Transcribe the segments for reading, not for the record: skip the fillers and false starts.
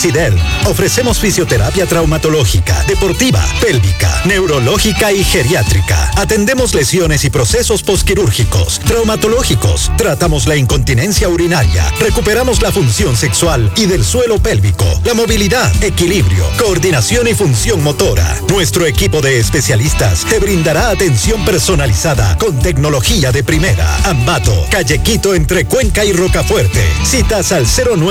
SIDEL. Ofrecemos fisioterapia traumatológica, deportiva, pélvica, neurológica y geriátrica. Atendemos lesiones y procesos posquirúrgicos, traumatológicos. Tratamos la incontinencia urinaria. Recuperamos la función sexual y del suelo pélvico, la movilidad, equilibrio, coordinación y función motora. Nuestro equipo de especialistas te brindará atención personalizada con tecnología de primera. Ambato, Calle Quito entre Cuenca y Rocafuerte. Citas al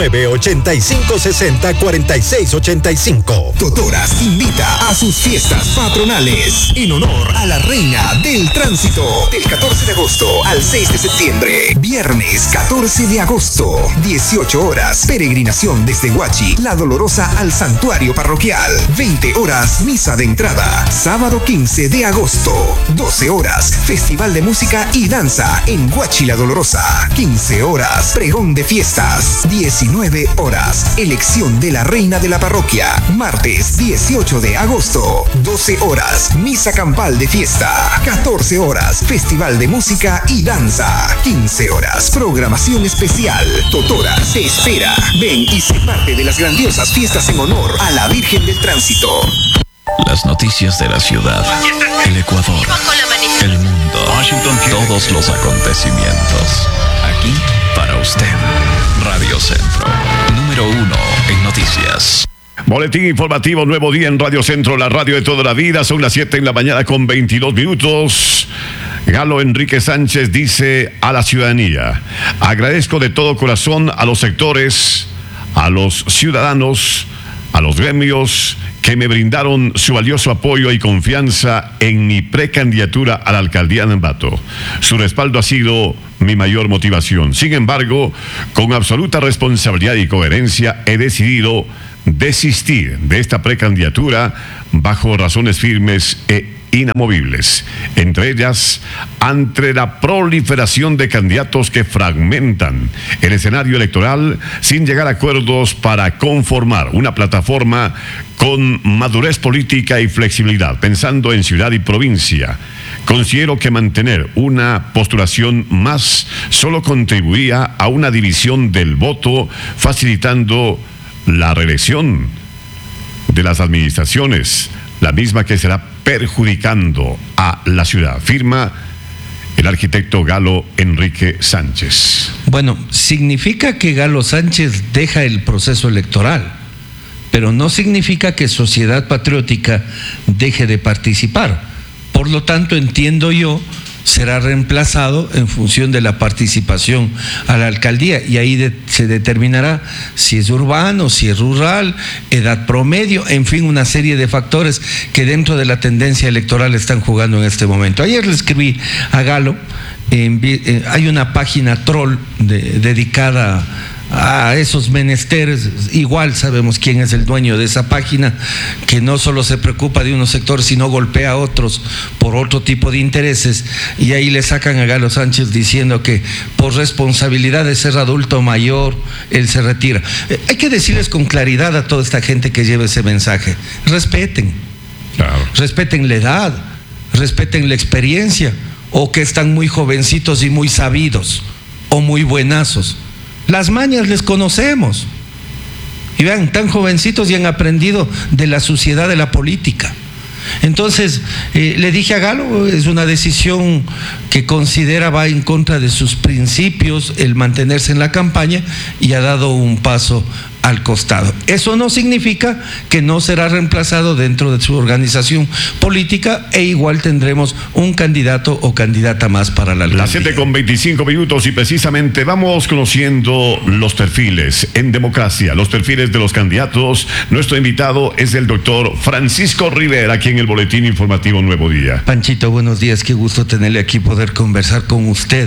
09-8560-4685. Totoras invita a sus fiestas patronales en honor a la reina del tránsito del 14 de agosto al 6 de septiembre. Viernes 14 de agosto, 18 horas, peregrinación desde Huachi, La Dolorosa al santuario parroquial. 20 horas, misa de entrada. Sábado 15 de agosto, 12 horas, festival de música y danza en Huachi, La Dolorosa. 15 horas, pregón de fiestas. 19 horas, elección de la reina de la parroquia. Martes 18 de agosto, 12 horas, misa campal de fiesta. 14 horas, festival de música y danza. 15 horas, programación especial. Totoras te espera. Ven y sé parte de las grandiosas fiestas en honor a la Virgen del Tránsito. Las noticias de la ciudad, el Ecuador, el mundo, todos los acontecimientos. Aquí para usted. Radio Centro, número 1 en noticias. Boletín informativo, nuevo día en Radio Centro, la radio de toda la vida. Son las 7 de la mañana con 22 minutos. Galo Enrique Sánchez dice a la ciudadanía: agradezco de todo corazón a los sectores, a los ciudadanos, a los gremios que me brindaron su valioso apoyo y confianza en mi precandidatura a la alcaldía de Ambato. Su respaldo ha sido mi mayor motivación. Sin embargo, con absoluta responsabilidad y coherencia he decidido desistir de esta precandidatura bajo razones firmes e inamovibles, entre ellas ante la proliferación de candidatos que fragmentan el escenario electoral sin llegar a acuerdos para conformar una plataforma con madurez política y flexibilidad, pensando en ciudad y provincia. Considero que mantener una postulación más solo contribuiría a una división del voto, facilitando la reelección de las administraciones, la misma que será perjudicando a la ciudad. Firma el arquitecto Galo Enrique Sánchez. Bueno, significa que Galo Sánchez deja el proceso electoral, pero no significa que Sociedad Patriótica deje de participar. Por lo tanto, entiendo yo, será reemplazado en función de la participación a la alcaldía, y ahí se determinará si es urbano, si es rural, edad promedio, en fin, una serie de factores que dentro de la tendencia electoral están jugando en este momento. Ayer le escribí a Galo, hay una página troll dedicada a esos menesteres. Igual sabemos quién es el dueño de esa página, que no solo se preocupa de unos sectores, sino golpea a otros por otro tipo de intereses, y ahí le sacan a Galo Sánchez diciendo que por responsabilidad de ser adulto mayor, él se retira. Hay que decirles con claridad a toda esta gente que lleva ese mensaje: respeten, claro, respeten la edad, respeten la experiencia, o que están muy jovencitos y muy sabidos, o muy buenazos. Las mañas les conocemos. Y vean, tan jovencitos y han aprendido de la suciedad de la política. Entonces, le dije a Galo, es una decisión que considera va en contra de sus principios el mantenerse en la campaña, y ha dado un paso al costado. Eso no significa que no será reemplazado dentro de su organización política, e igual tendremos un candidato o candidata más para la alcaldía. Las 7 con 25 minutos, y precisamente vamos conociendo los perfiles en democracia, los perfiles de los candidatos. Nuestro invitado es el doctor Francisco Rivera, aquí en el Boletín Informativo Nuevo Día. Panchito, buenos días, qué gusto tenerle aquí, poder conversar con usted.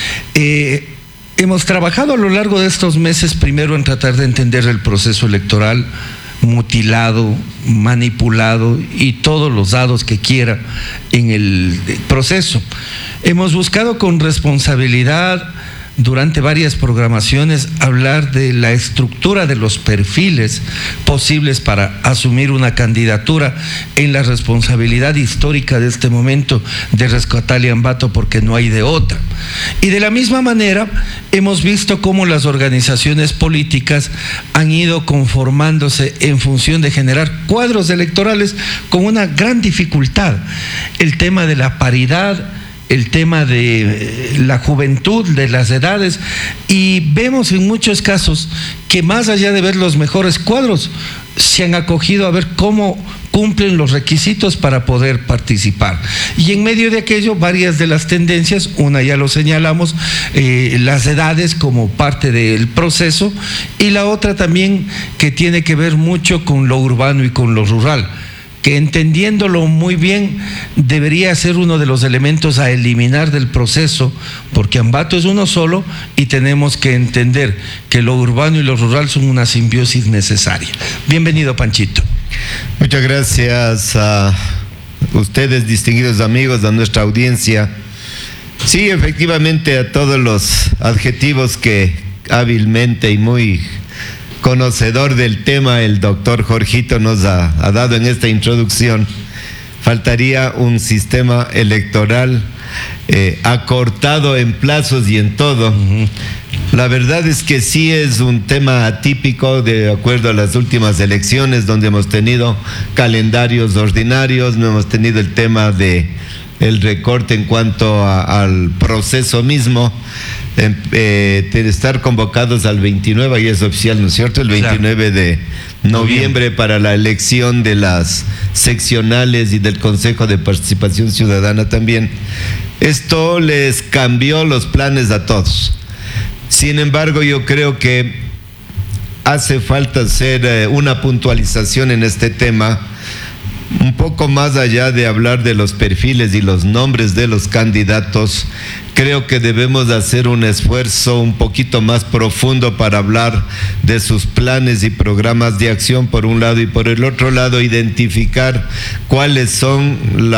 Hemos trabajado a lo largo de estos meses primero en tratar de entender el proceso electoral, mutilado, manipulado y todos los dados que quiera en el proceso. Hemos buscado con responsabilidad durante varias programaciones hablar de la estructura de los perfiles posibles para asumir una candidatura en la responsabilidad histórica de este momento de rescatar a Ambato, porque no hay de otra. Y de la misma manera hemos visto cómo las organizaciones políticas han ido conformándose en función de generar cuadros electorales con una gran dificultad. El tema de la paridad, el tema de la juventud, de las edades, y vemos en muchos casos que más allá de ver los mejores cuadros, se han acogido a ver cómo cumplen los requisitos para poder participar. Y en medio de aquello, varias de las tendencias, una ya lo señalamos, las edades como parte del proceso, y la otra también que tiene que ver mucho con lo urbano y con lo rural, que entendiéndolo muy bien debería ser uno de los elementos a eliminar del proceso, porque Ambato es uno solo y tenemos que entender que lo urbano y lo rural son una simbiosis necesaria. Bienvenido, Panchito. Muchas gracias a ustedes, distinguidos amigos, a nuestra audiencia. Sí, efectivamente, a todos los adjetivos que hábilmente y muy conocedor del tema el doctor Jorgito nos ha dado en esta introducción, faltaría un sistema electoral acortado en plazos y en todo. La verdad es que sí es un tema atípico de acuerdo a las últimas elecciones, donde hemos tenido calendarios ordinarios, no hemos tenido el tema de el recorte en cuanto al proceso mismo. De estar convocados al 29, y es oficial, ¿no es cierto?, el 29 de noviembre para la elección de las seccionales y del Consejo de Participación Ciudadana también. Esto les cambió los planes a todos. Sin embargo, yo creo que hace falta hacer una puntualización en este tema, un poco más allá de hablar de los perfiles y los nombres de los candidatos. Creo que debemos hacer un esfuerzo un poquito más profundo para hablar de sus planes y programas de acción por un lado, y por el otro lado identificar cuáles son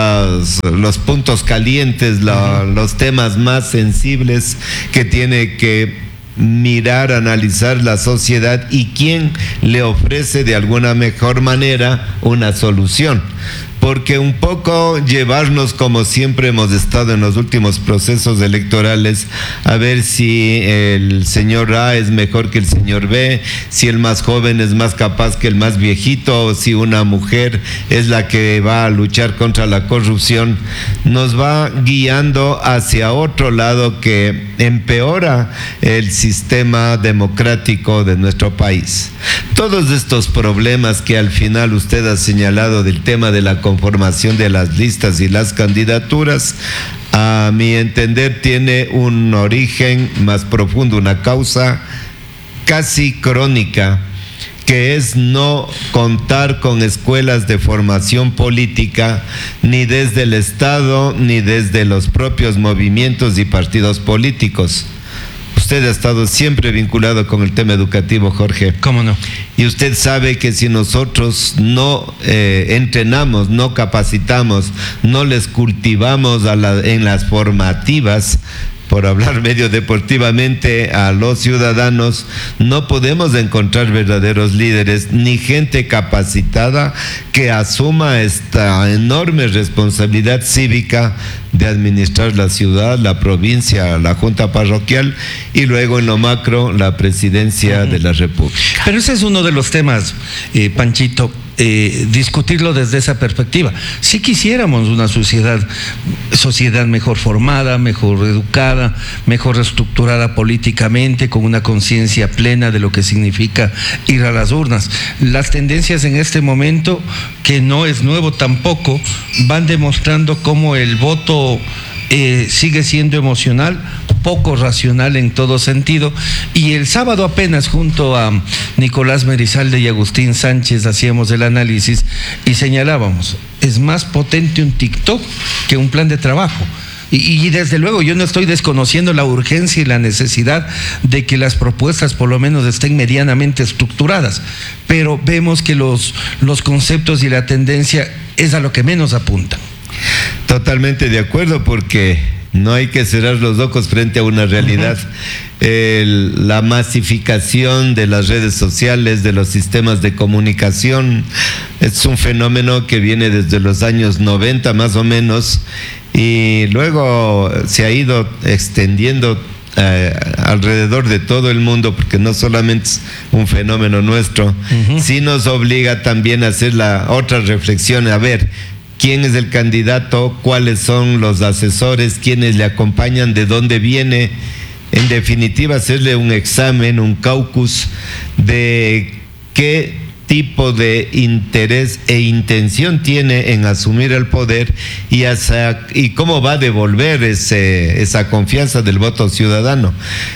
los puntos calientes, los temas más sensibles que tiene que mirar, analizar la sociedad, y quién le ofrece de alguna mejor manera una solución. Porque un poco llevarnos, como siempre hemos estado en los últimos procesos electorales, a ver si el señor A es mejor que el señor B, si el más joven es más capaz que el más viejito, o si una mujer es la que va a luchar contra la corrupción, nos va guiando hacia otro lado que empeora el sistema democrático de nuestro país. Todos estos problemas que al final usted ha señalado del tema de la conformación de las listas y las candidaturas, a mi entender tiene un origen más profundo, una causa casi crónica, que es no contar con escuelas de formación política, ni desde el Estado ni desde los propios movimientos y partidos políticos. Usted ha estado siempre vinculado con el tema educativo, Jorge. ¿Cómo no? Y usted sabe que si nosotros no entrenamos, no capacitamos, no les cultivamos en las formativas, por hablar medio deportivamente, a los ciudadanos, no podemos encontrar verdaderos líderes ni gente capacitada que asuma esta enorme responsabilidad cívica de administrar la ciudad, la provincia, la junta parroquial, y luego en lo macro la presidencia de la República. Pero ese es uno de los temas, Panchito, discutirlo desde esa perspectiva. Si quisiéramos una sociedad mejor formada, mejor educada, mejor estructurada políticamente, con una conciencia plena de lo que significa ir a las urnas. Las tendencias en este momento, que no es nuevo tampoco, van demostrando cómo el voto sigue siendo emocional, poco racional en todo sentido. Y el sábado apenas, junto a Nicolás Merizalde y Agustín Sánchez, hacíamos el análisis y señalábamos, es más potente un TikTok que un plan de trabajo. Y desde luego yo no estoy desconociendo la urgencia y la necesidad de que las propuestas por lo menos estén medianamente estructuradas, pero vemos que los conceptos y la tendencia es a lo que menos apuntan. Totalmente de acuerdo, porque no hay que cerrar los ojos frente a una realidad. la masificación de las redes sociales, de los sistemas de comunicación. Es un fenómeno que viene desde los años 90 más o menos, y luego se ha ido extendiendo alrededor de todo el mundo, porque no solamente es un fenómeno nuestro, sí nos obliga también a hacer la otra reflexión, a ver quién es el candidato, cuáles son los asesores, quiénes le acompañan, de dónde viene. En definitiva, hacerle un examen, un caucus de qué tipo de interés e intención tiene en asumir el poder y cómo va a devolver esa confianza del voto ciudadano.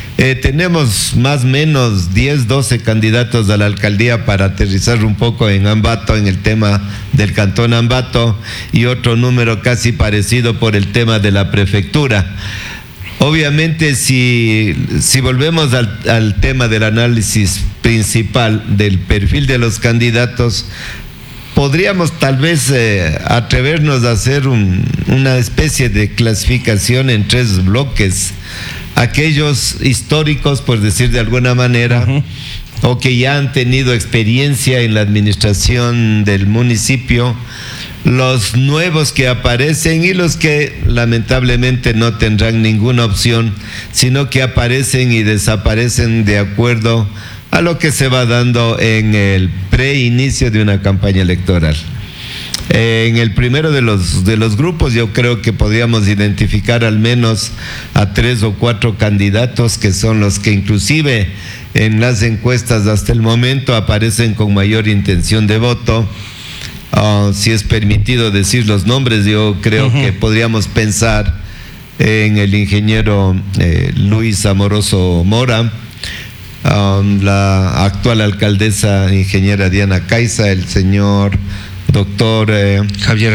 Tenemos más o menos 10, 12 candidatos a la alcaldía, para aterrizar un poco en Ambato, en el tema del cantón Ambato, y otro número casi parecido por el tema de la prefectura. Obviamente, si volvemos al tema del análisis principal del perfil de los candidatos, podríamos tal vez atrevernos a hacer una especie de clasificación en 3 bloques. Aquellos históricos, por decir de alguna manera, o que ya han tenido experiencia en la administración del municipio, los nuevos que aparecen y los que lamentablemente no tendrán ninguna opción, sino que aparecen y desaparecen de acuerdo a lo que se va dando en el preinicio de una campaña electoral. En el primero de los grupos, yo creo que podríamos identificar al menos a 3 o 4 candidatos, que son los que inclusive en las encuestas hasta el momento aparecen con mayor intención de voto. Si es permitido decir los nombres, yo creo que podríamos pensar en el ingeniero Luis Amoroso Mora, la actual alcaldesa ingeniera Diana Caiza, el señor doctor Javier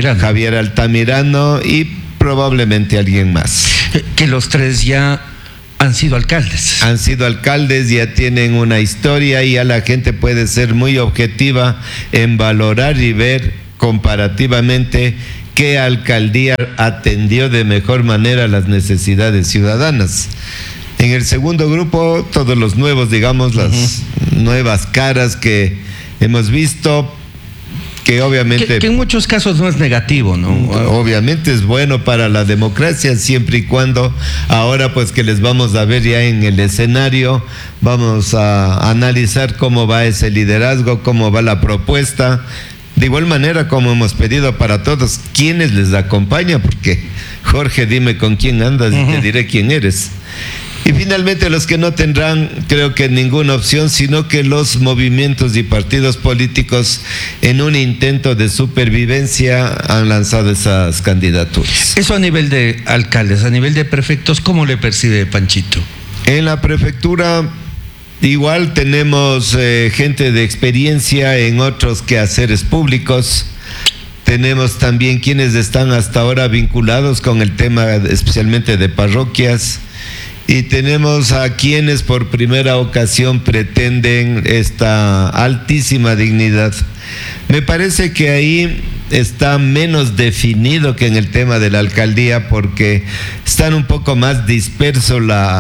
Altamirano y probablemente alguien más. Que los 3 ya han sido alcaldes. Han sido alcaldes, ya tienen una historia, y ya la gente puede ser muy objetiva en valorar y ver comparativamente qué alcaldía atendió de mejor manera las necesidades ciudadanas. En el segundo grupo, todos los nuevos, digamos, las nuevas caras que hemos visto, que obviamente... Que en muchos casos no es negativo, ¿no? Obviamente es bueno para la democracia, siempre y cuando ahora pues que les vamos a ver ya en el escenario, vamos a analizar cómo va ese liderazgo, cómo va la propuesta. De igual manera, como hemos pedido para todos, ¿quiénes les acompañan? Porque, Jorge, dime con quién andas y te diré quién eres. Y finalmente, los que no tendrán, creo que ninguna opción, sino que los movimientos y partidos políticos, en un intento de supervivencia, han lanzado esas candidaturas. Eso a nivel de alcaldes, a nivel de prefectos, ¿cómo le percibe Panchito? En la prefectura, igual tenemos gente de experiencia en otros quehaceres públicos. Tenemos también quienes están hasta ahora vinculados con el tema especialmente de parroquias. Y tenemos a quienes por primera ocasión pretenden esta altísima dignidad. Me parece que ahí está menos definido que en el tema de la alcaldía, porque están un poco más disperso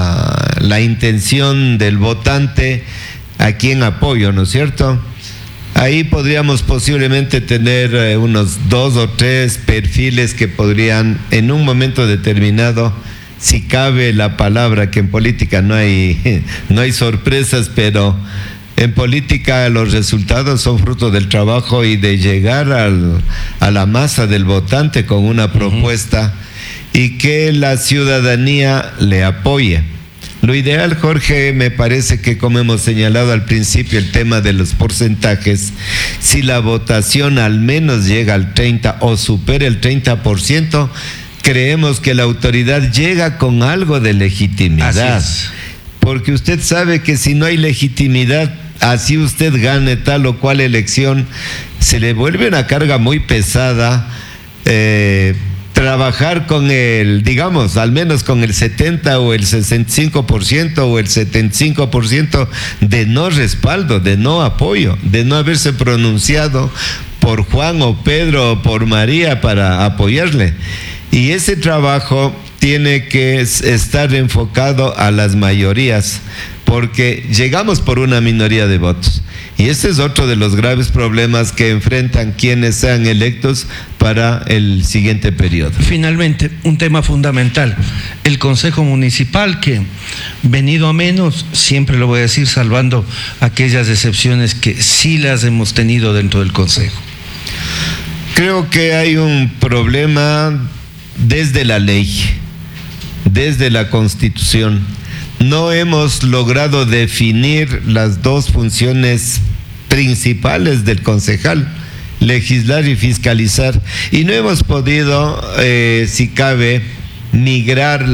la intención del votante a quien apoyo, ¿no es cierto? Ahí podríamos posiblemente tener unos 2 o 3 perfiles que podrían en un momento determinado, si cabe la palabra, que en política no hay sorpresas, pero en política los resultados son fruto del trabajo y de llegar a la masa del votante con una propuesta y que la ciudadanía le apoye. Lo ideal, Jorge, me parece que, como hemos señalado al principio, el tema de los porcentajes, si la votación al menos llega al 30 o supera el 30%, creemos que la autoridad llega con algo de legitimidad. Porque usted sabe que si no hay legitimidad, así usted gane tal o cual elección, se le vuelve una carga muy pesada trabajar con el, digamos, al menos con el 70 o el 65% o el 75% de no respaldo, de no apoyo, de no haberse pronunciado por Juan o Pedro o por María para apoyarle. Y ese trabajo tiene que estar enfocado a las mayorías, porque llegamos por una minoría de votos. Y este es otro de los graves problemas que enfrentan quienes sean electos para el siguiente periodo. Finalmente, un tema fundamental, el Consejo Municipal, que venido a menos, siempre lo voy a decir, salvando aquellas excepciones que sí las hemos tenido dentro del Consejo. Creo que hay un problema desde la ley, desde la Constitución. No hemos logrado definir las dos funciones principales del concejal, legislar y fiscalizar, y no hemos podido, si cabe, migrar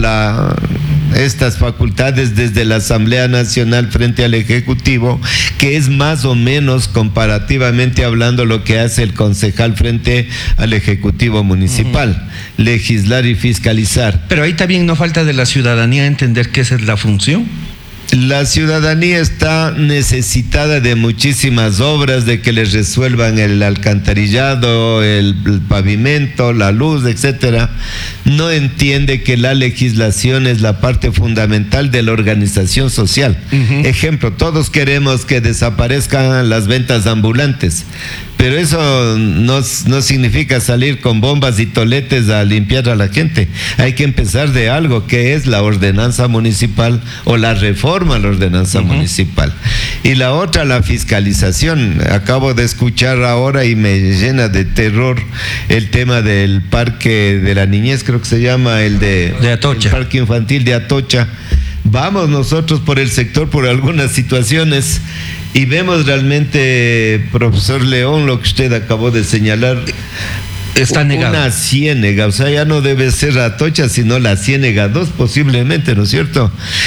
estas facultades desde la Asamblea Nacional frente al Ejecutivo, que es más o menos comparativamente hablando lo que hace el concejal frente al Ejecutivo Municipal, legislar y fiscalizar. Pero ahí también no falta de la ciudadanía entender que esa es la función. La ciudadanía está necesitada de muchísimas obras, de que les resuelvan el alcantarillado, el pavimento, la luz, etcétera. No entiende que la legislación es la parte fundamental de la organización social. Ejemplo, todos queremos que desaparezcan las ventas ambulantes, pero eso no significa salir con bombas y toletes a limpiar a la gente. Hay que empezar de algo, que es la ordenanza municipal o la reforma a la ordenanza municipal. Y la otra, la fiscalización. Acabo de escuchar ahora y me llena de terror el tema del parque de la niñez, creo que se llama, el de Atocha. El parque infantil de Atocha. Vamos nosotros por el sector por algunas situaciones y vemos realmente, profesor León, lo que usted acabó de señalar. Está negado. Una ciénega, o sea, ya no debe ser Atocha, sino la Ciénega 2 posiblemente, ¿no es cierto?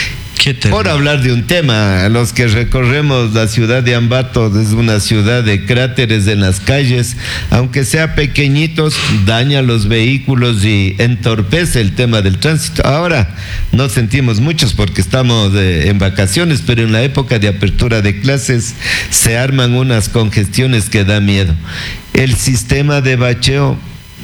Por hablar de un tema, los que recorremos la ciudad de Ambato, es una ciudad de cráteres en las calles, aunque sea pequeñitos, daña los vehículos y entorpece el tema del tránsito. Ahora no sentimos muchos porque estamos en vacaciones, pero en la época de apertura de clases se arman unas congestiones que da miedo. El sistema de bacheo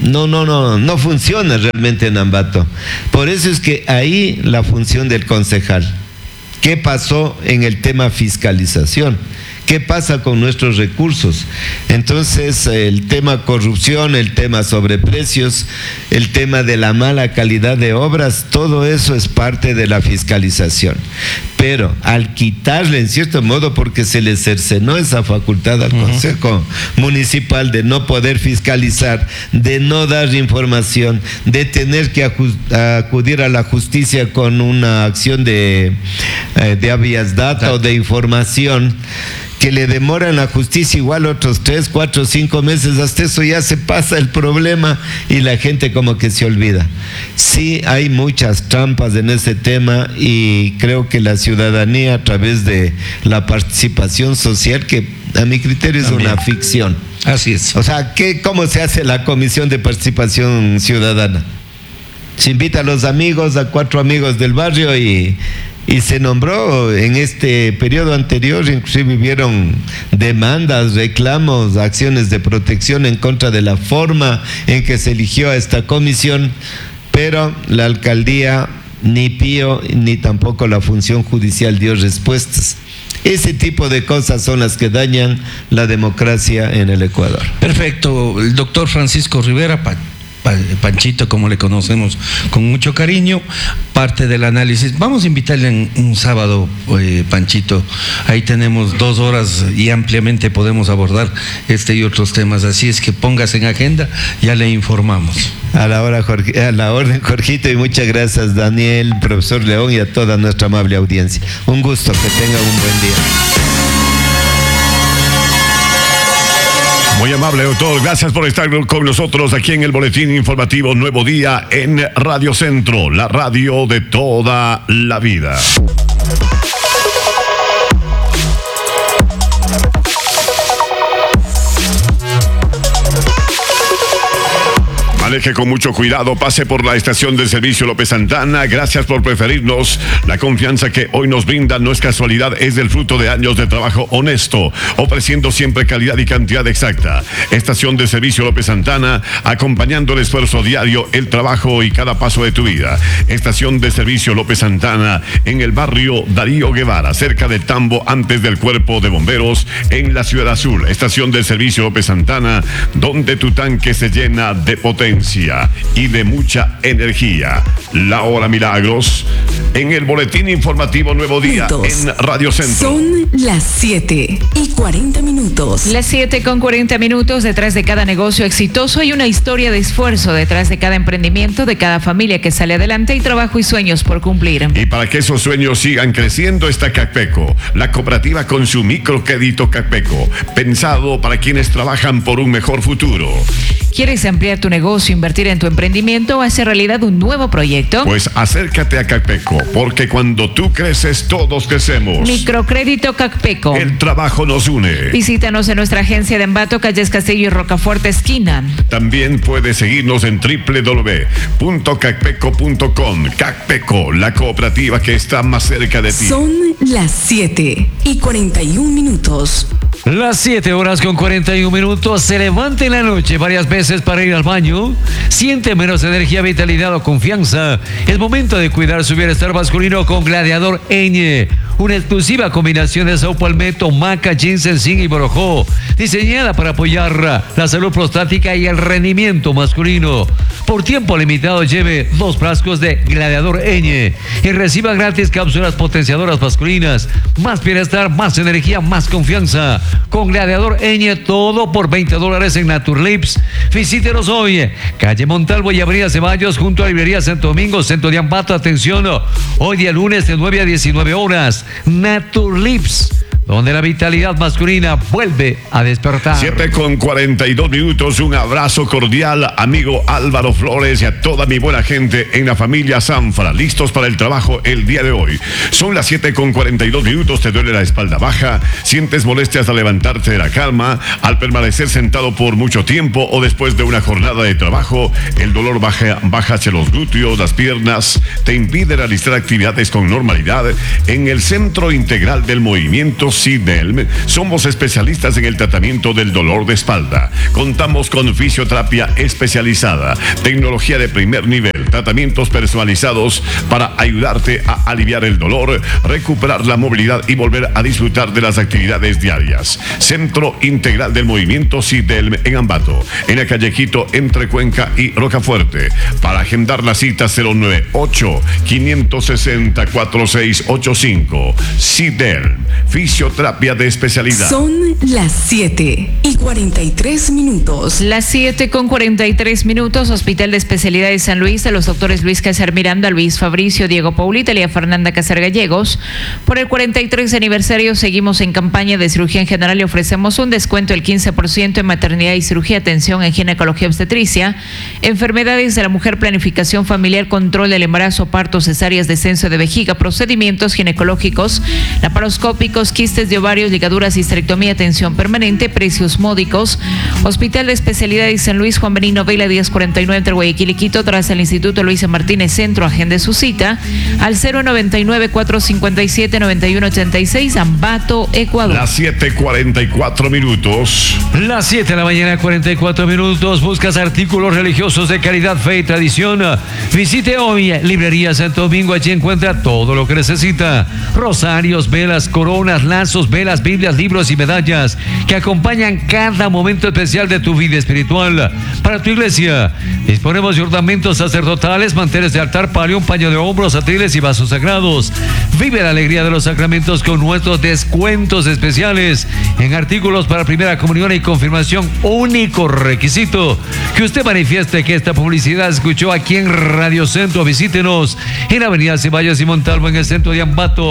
no funciona realmente en Ambato. Por eso es que ahí la función del concejal. ¿Qué pasó en el tema fiscalización? ¿Qué pasa con nuestros recursos? Entonces, el tema corrupción, el tema sobreprecios, el tema de la mala calidad de obras, todo eso es parte de la fiscalización. Pero al quitarle, en cierto modo, porque se le cercenó esa facultad al Consejo Municipal de no poder fiscalizar, de no dar información, de tener que acudir a la justicia con una acción de habeas data o de información, que le demoran la justicia igual otros 3, 4, 5 meses, hasta eso ya se pasa el problema y la gente como que se olvida. Sí, hay muchas trampas en ese tema y creo que la ciudadanía, a través de la participación social, que a mi criterio es una ficción. Así es. O sea, ¿cómo se hace la Comisión de Participación Ciudadana? Se invita a los amigos, a 4 amigos del barrio y se nombró en este periodo anterior, inclusive hubieron demandas, reclamos, acciones de protección en contra de la forma en que se eligió a esta comisión, pero la alcaldía ni Pío ni tampoco la función judicial dio respuestas. Ese tipo de cosas son las que dañan la democracia en el Ecuador. Perfecto. El doctor Francisco Rivera, Panchito, como le conocemos con mucho cariño, parte del análisis. Vamos a invitarle un sábado, Panchito. Ahí tenemos 2 horas y ampliamente podemos abordar este y otros temas. Así es que póngase en agenda, ya le informamos. A la orden, Jorgito, y muchas gracias, Daniel, profesor León, y a toda nuestra amable audiencia. Un gusto, que tengan un buen día. Muy amable, doctor. Gracias por estar con nosotros aquí en el Boletín Informativo Nuevo Día en Radio Centro, la radio de toda la vida. Maneje con mucho cuidado, pase por la estación de servicio López Santana. Gracias por preferirnos. La confianza que hoy nos brinda no es casualidad, es del fruto de años de trabajo honesto, ofreciendo siempre calidad y cantidad exacta. Estación de servicio López Santana, acompañando el esfuerzo diario, el trabajo y cada paso de tu vida. Estación de servicio López Santana, en el barrio Darío Guevara, cerca del Tambo, antes del Cuerpo de Bomberos, en la Ciudad Azul. Estación de servicio López Santana, donde tu tanque se llena de potencia y de mucha energía. La hora milagros en el boletín informativo Nuevo Día en Radio Centro. Son las 7:40. Las 7:40. Detrás de cada negocio exitoso hay una historia de esfuerzo. Detrás de cada emprendimiento, de cada familia que sale adelante, hay trabajo y sueños por cumplir. Y para que esos sueños sigan creciendo está Cacpeco, la cooperativa con su microcrédito Cacpeco, pensado para quienes trabajan por un mejor futuro. ¿Quieres ampliar tu negocio, invertir en tu emprendimiento o hacer realidad un nuevo proyecto? Pues acércate a Cacpeco, porque cuando tú creces, todos crecemos. Microcrédito Cacpeco. El trabajo nos une. Visítanos en nuestra agencia de Ambato, calles Castillo y Rocafuerte esquina. También puedes seguirnos en www.cacpeco.com. Cacpeco, la cooperativa que está más cerca de ti. Son las 7:41. Las 7:41. Se levanta en la noche varias veces para ir al baño. Siente menos energía, vitalidad o confianza. Es momento de cuidar su bienestar masculino con Gladiador Ñ. Una exclusiva combinación de saupalmeto, maca, ginseng, zinc y borojó. Diseñada para apoyar la salud prostática y el rendimiento masculino. Por tiempo limitado, lleve 2 frascos de Gladiador Ñ y reciba gratis cápsulas potenciadoras masculinas. Más bienestar, más energía, más confianza. Con Gladiador Ñ, todo por $20 en Naturlips. Visítenos hoy, calle Montalvo y Avenida Ceballos, junto a Librería Santo Domingo, centro de Ambato. Atención, hoy día lunes de 9 a 19 horas. Naturlips, donde la vitalidad masculina vuelve a despertar. 7:42. Un abrazo cordial, amigo Álvaro Flores, y a toda mi buena gente en la familia Sanfra, listos para el trabajo el día de hoy. Son las 7:42. Te duele la espalda baja, sientes molestias al levantarte de la cama, al permanecer sentado por mucho tiempo o después de una jornada de trabajo. El dolor baja hacia los glúteos, las piernas, te impide realizar actividades con normalidad. En el Centro Integral del Movimiento CIDELM somos especialistas en el tratamiento del dolor de espalda. Contamos con fisioterapia especializada, tecnología de primer nivel, tratamientos personalizados para ayudarte a aliviar el dolor, recuperar la movilidad y volver a disfrutar de las actividades diarias. Centro Integral del Movimiento CIDELM en Ambato, en la calle Quito, entre Cuenca y Rocafuerte. Para agendar la cita, 098-560-4685. CIDELM, fisioterapia de especialidad. Son las 7:43. Las 7:43. Hospital de Especialidades San Luis, de los doctores Luis Cáceres Miranda, Luis Fabricio, Diego Paulita, Lía Fernanda Cáceres Gallegos. Por el 43 aniversario seguimos en campaña de cirugía en general y ofrecemos un descuento del 15% en maternidad y cirugía, atención en ginecología obstetricia, enfermedades de la mujer, planificación familiar, control del embarazo, partos, cesáreas, descenso de vejiga, procedimientos ginecológicos, laparoscópicos, quistes de ovarios, ligaduras, histerectomía, atención permanente, precios módicos. Hospital de Especialidades San Luis, Juan Benigno Vela 1049 entre Guayaquil y Quito, tras el Instituto Luisa Martínez Centro. Agende su cita al 099-457-9186, Ambato, Ecuador. Las 7:44. Las 7:44. Buscas artículos religiosos de calidad, fe y tradición. Visite hoy Librería Santo Domingo. Allí encuentra todo lo que necesita: rosarios, velas, coronas, lazos, velas, Biblias, libros y medallas que acompañan cada momento especial de tu vida espiritual. Para tu iglesia disponemos de ornamentos sacerdotales, manteles de altar, palio, un paño de hombros, atriles y vasos sagrados. Vive la alegría de los sacramentos con nuestros descuentos especiales en artículos para primera comunión y confirmación. Único requisito que usted manifieste que esta publicidad escuchó aquí en Radio Centro. Visítenos en Avenida Ceballos y Montalvo, en el centro de Ambato.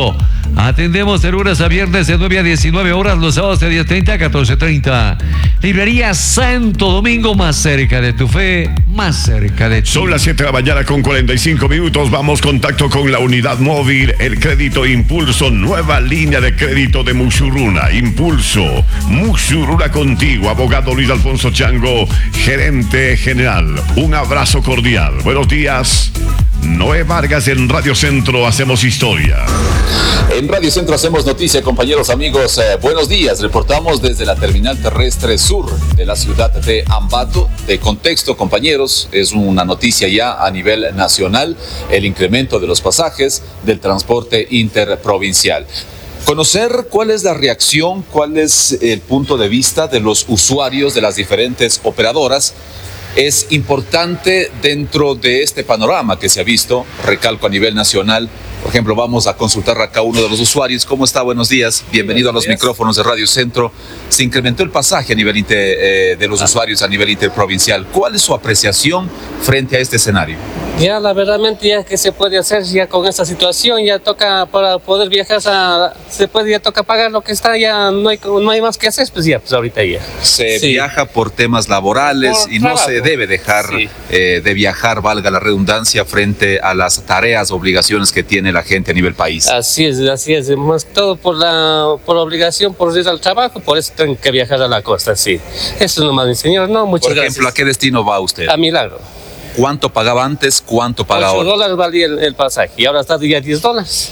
Atendemos de lunes a viernes de 9 a 19 horas, los sábados de 10:30 a 14:30. Librería Santo Domingo, más cerca de tu fe, más cerca de ti. Son las 7 de la mañana con 45 minutos. Vamos contacto con la unidad móvil, el crédito Impulso, nueva línea de crédito de Muxuruna. Impulso, Muxuruna contigo. Abogado Luis Alfonso Chango, gerente general. Un abrazo cordial. Buenos días. Noé Vargas en Radio Centro, hacemos historia. En Radio Centro hacemos noticia, compañeros, amigos. Buenos días. Reportamos desde la terminal terrestre sur de la ciudad de Ambato. De contexto, compañeros, es una noticia ya a nivel nacional, el incremento de los pasajes del transporte interprovincial. Conocer cuál es la reacción, cuál es el punto de vista de los usuarios de las diferentes operadoras es importante dentro de este panorama que se ha visto, recalco a nivel nacional. Por ejemplo, vamos a consultar acá a uno de los usuarios. ¿Cómo está? Buenos días. Bienvenido a los micrófonos de Radio Centro. Se incrementó el pasaje a nivel de los usuarios a nivel interprovincial. ¿Cuál es su apreciación frente a este escenario? Ya, la verdaderamente, ya que se puede hacer ya con esta situación, ya toca para poder viajar, ya toca pagar lo que está, ya no hay más que hacer, pues ya, pues ahorita ya. Se viaja por temas laborales y no se debe dejar de viajar, valga la redundancia, frente a las tareas, obligaciones que tiene la gente a nivel país. Así es, más todo por obligación, por ir al trabajo, por eso tengo que viajar a la costa, sí. Eso nomás, mi señor, no, muchas gracias. Por ejemplo, ¿a qué destino va usted? A Milagro. ¿Cuánto pagaba antes? ¿Cuánto paga ahora? $8 valía el pasaje y ahora está ya $10.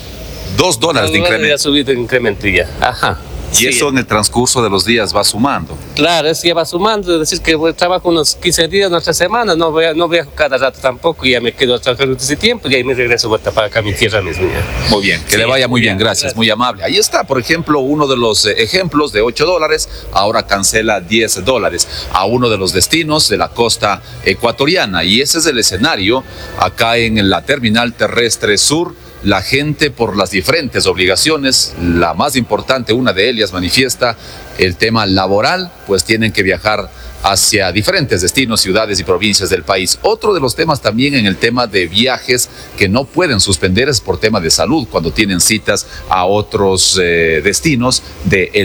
$2 de incremento. Ya subido el incremento ya. Ajá. Y eso en el transcurso de los días va sumando. Claro, eso ya va sumando, es decir, que trabajo unos 15 días, unas 3 semanas, no viajo cada rato tampoco, y ya me quedo trabajando ese tiempo y ahí me regreso vuelta para acá a mi tierra misma. Muy bien, que le vaya muy bien, gracias, muy amable. Ahí está, por ejemplo, uno de los ejemplos de $8, ahora cancela $10 a uno de los destinos de la costa ecuatoriana, y ese es el escenario acá en la terminal terrestre sur. La gente, por las diferentes obligaciones, la más importante, una de ellas manifiesta el tema laboral, pues tienen que viajar hacia diferentes destinos, ciudades y provincias del país. Otro de los temas también en el tema de viajes que no pueden suspender es por tema de salud, cuando tienen citas a otros destinos del